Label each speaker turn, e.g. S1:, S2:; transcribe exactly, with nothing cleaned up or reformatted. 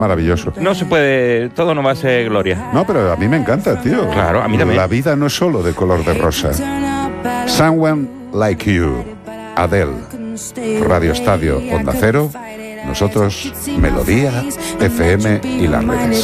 S1: Maravilloso.
S2: No se puede, todo no va a ser gloria.
S1: No, pero a mí me encanta, tío.
S2: Claro, a mí también.
S1: La vida no es solo de color de rosa. Someone Like You, Adele, Radio Estadio, Onda Cero, nosotros, Melodía, F M y las redes.